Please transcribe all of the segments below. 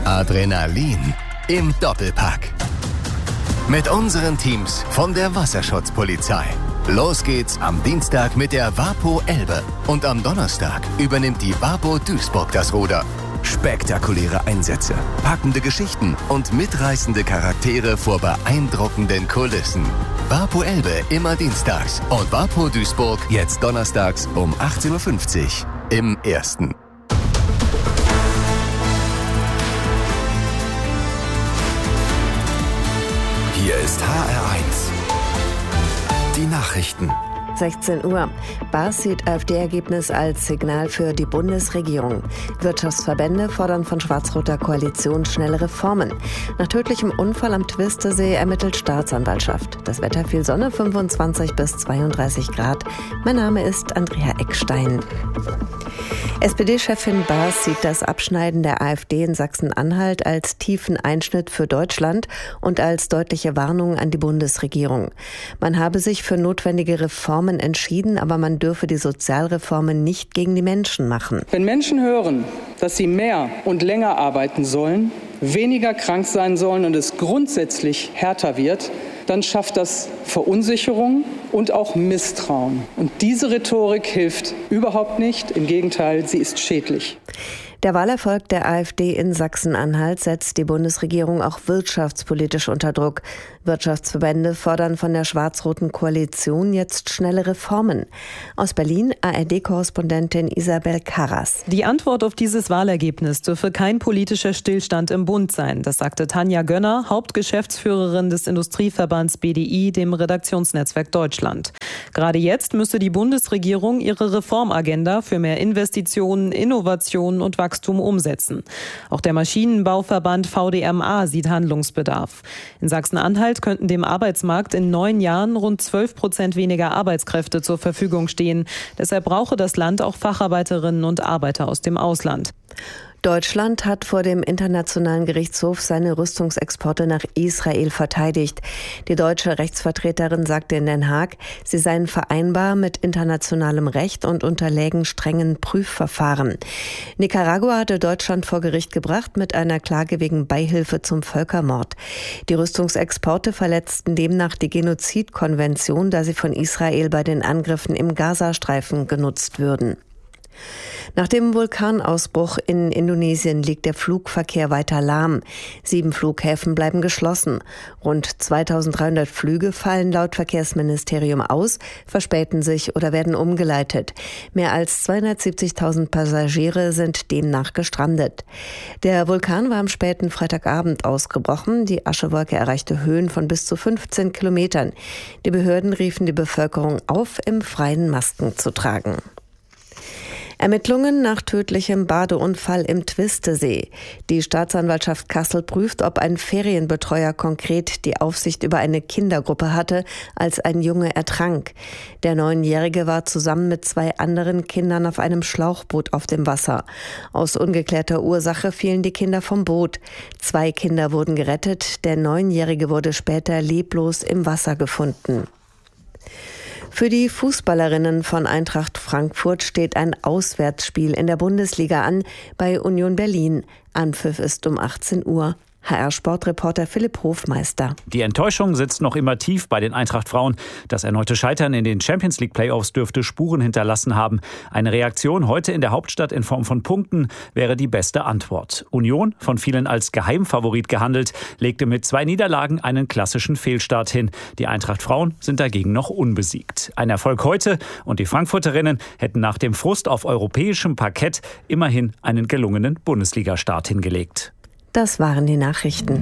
Adrenalin im Doppelpack. Mit unseren Teams von der Wasserschutzpolizei. Los geht's am Dienstag mit der Wapo Elbe. Und am Donnerstag übernimmt die Wapo Duisburg das Ruder. Spektakuläre Einsätze, packende Geschichten und mitreißende Charaktere vor beeindruckenden Kulissen. Wapo Elbe immer dienstags und Wapo Duisburg jetzt donnerstags um 18.50 Uhr im Ersten. Hier ist HR1. Die Nachrichten. 16 Uhr. Baas sieht AfD-Ergebnis als Signal für die Bundesregierung. Wirtschaftsverbände fordern von schwarz-roter Koalition schnelle Reformen. Nach tödlichem Unfall am Twistesee ermittelt Staatsanwaltschaft. Das Wetter viel Sonne, 25 bis 32 Grad. Mein Name ist Andrea Eckstein. SPD-Chefin Baas sieht das Abschneiden der AfD in Sachsen-Anhalt als tiefen Einschnitt für Deutschland und als deutliche Warnung an die Bundesregierung. Man habe sich für notwendige Reformen entschieden, aber man dürfe die Sozialreformen nicht gegen die Menschen machen. Wenn Menschen hören, dass sie mehr und länger arbeiten sollen, weniger krank sein sollen und es grundsätzlich härter wird, dann schafft das Verunsicherung und auch Misstrauen. Und diese Rhetorik hilft überhaupt nicht. Im Gegenteil, sie ist schädlich. Der Wahlerfolg der AfD in Sachsen-Anhalt setzt die Bundesregierung auch wirtschaftspolitisch unter Druck. Wirtschaftsverbände fordern von der schwarz-roten Koalition jetzt schnelle Reformen. Aus Berlin ARD-Korrespondentin Isabel Karras. Die Antwort auf dieses Wahlergebnis dürfe kein politischer Stillstand im Bund sein. Das sagte Tanja Gönner, Hauptgeschäftsführerin des Industrieverbands BDI, dem Redaktionsnetzwerk Deutschland. Gerade jetzt müsse die Bundesregierung ihre Reformagenda für mehr Investitionen, Innovationen und Wachstum umsetzen. Auch der Maschinenbauverband VDMA sieht Handlungsbedarf. In Sachsen-Anhalt könnten dem Arbeitsmarkt in 9 Jahren rund 12% weniger Arbeitskräfte zur Verfügung stehen. Deshalb brauche das Land auch Facharbeiterinnen und Arbeiter aus dem Ausland. Deutschland hat vor dem Internationalen Gerichtshof seine Rüstungsexporte nach Israel verteidigt. Die deutsche Rechtsvertreterin sagte in Den Haag, sie seien vereinbar mit internationalem Recht und unterlägen strengen Prüfverfahren. Nicaragua hatte Deutschland vor Gericht gebracht mit einer Klage wegen Beihilfe zum Völkermord. Die Rüstungsexporte verletzten demnach die Genozidkonvention, da sie von Israel bei den Angriffen im Gazastreifen genutzt würden. Nach dem Vulkanausbruch in Indonesien liegt der Flugverkehr weiter lahm. 7 Flughäfen bleiben geschlossen. Rund 2300 Flüge fallen laut Verkehrsministerium aus, verspäten sich oder werden umgeleitet. Mehr als 270.000 Passagiere sind demnach gestrandet. Der Vulkan war am späten Freitagabend ausgebrochen. Die Aschewolke erreichte Höhen von bis zu 15 Kilometern. Die Behörden riefen die Bevölkerung auf, im Freien Masken zu tragen. Ermittlungen nach tödlichem Badeunfall im Twistesee. Die Staatsanwaltschaft Kassel prüft, ob ein Ferienbetreuer konkret die Aufsicht über eine Kindergruppe hatte, als ein Junge ertrank. Der 9-Jährige war zusammen mit 2 anderen Kindern auf einem Schlauchboot auf dem Wasser. Aus ungeklärter Ursache fielen die Kinder vom Boot. 2 Kinder wurden gerettet, der 9-Jährige wurde später leblos im Wasser gefunden. Für die Fußballerinnen von Eintracht Frankfurt steht ein Auswärtsspiel in der Bundesliga an bei Union Berlin. Anpfiff ist um 18 Uhr. HR-Sportreporter Philipp Hofmeister. Die Enttäuschung sitzt noch immer tief bei den Eintracht-Frauen. Das erneute Scheitern in den Champions-League-Playoffs dürfte Spuren hinterlassen haben. Eine Reaktion heute in der Hauptstadt in Form von Punkten wäre die beste Antwort. Union, von vielen als Geheimfavorit gehandelt, legte mit 2 Niederlagen einen klassischen Fehlstart hin. Die Eintracht-Frauen sind dagegen noch unbesiegt. Ein Erfolg heute und die Frankfurterinnen hätten nach dem Frust auf europäischem Parkett immerhin einen gelungenen Bundesliga-Start hingelegt. Das waren die Nachrichten.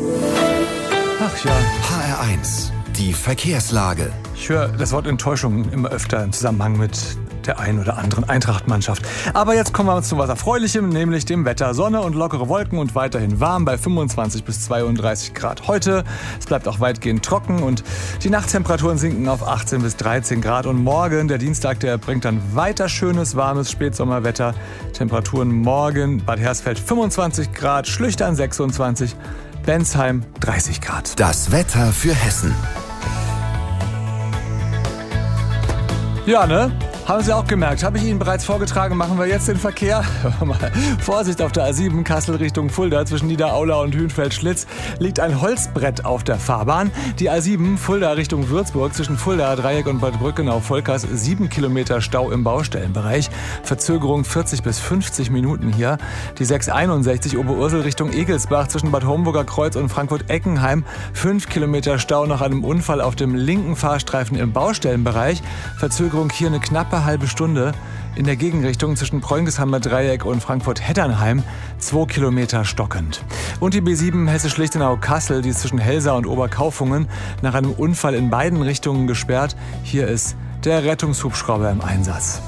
Ach ja. HR1, die Verkehrslage. Ich höre das Wort Enttäuschung immer öfter im Zusammenhang mit der einen oder anderen Eintracht-Mannschaft. Aber jetzt kommen wir zu was Erfreulichem, nämlich dem Wetter. Sonne und lockere Wolken und weiterhin warm bei 25 bis 32 Grad heute. Es bleibt auch weitgehend trocken und die Nachttemperaturen sinken auf 18 bis 13 Grad. Und morgen, der Dienstag, der bringt dann weiter schönes, warmes Spätsommerwetter. Temperaturen morgen Bad Hersfeld 25 Grad, Schlüchtern 26, Bensheim 30 Grad. Das Wetter für Hessen. Ja, ne? Haben Sie auch gemerkt, habe ich Ihnen bereits vorgetragen, machen wir jetzt den Verkehr. Vorsicht auf der A7 Kassel Richtung Fulda zwischen Niederaula und Hünfeld-Schlitz liegt ein Holzbrett auf der Fahrbahn. Die A7 Fulda Richtung Würzburg zwischen Fulda, Dreieck und Bad Brückenau-Volkers 7 Kilometer Stau im Baustellenbereich. Verzögerung 40 bis 50 Minuten hier. Die 661 Oberursel Richtung Egelsbach zwischen Bad Homburger Kreuz und Frankfurt-Eckenheim 5 Kilometer Stau nach einem Unfall auf dem linken Fahrstreifen im Baustellenbereich. Verzögerung hier eine knappe halbe Stunde. In der Gegenrichtung zwischen Preungesheimer Dreieck und Frankfurt-Hetternheim 2 Kilometer stockend. Und die B7 Hessisch-Lichtenau-Kassel, die ist zwischen Helsa und Oberkaufungen nach einem Unfall in beiden Richtungen gesperrt. Hier ist der Rettungshubschrauber im Einsatz.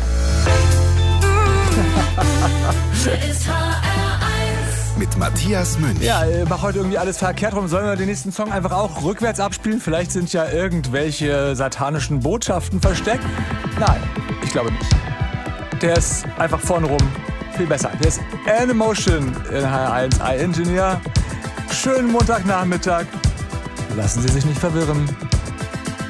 Mit Matthias Münch. Ja, mach heute irgendwie alles verkehrt rum. Sollen wir den nächsten Song einfach auch rückwärts abspielen? Vielleicht sind ja irgendwelche satanischen Botschaften versteckt. Nein, ich glaube nicht. Der ist einfach vorne rum viel besser. Der ist Animotion in HR1 iEngineer. Schönen Montagnachmittag. Lassen Sie sich nicht verwirren.